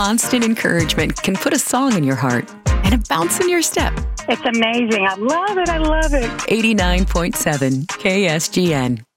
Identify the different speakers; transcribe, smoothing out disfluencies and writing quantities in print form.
Speaker 1: constant encouragement can put a song in your heart and a bounce in your step.
Speaker 2: It's amazing. I love it. I love it.
Speaker 1: 89.7 KSGN.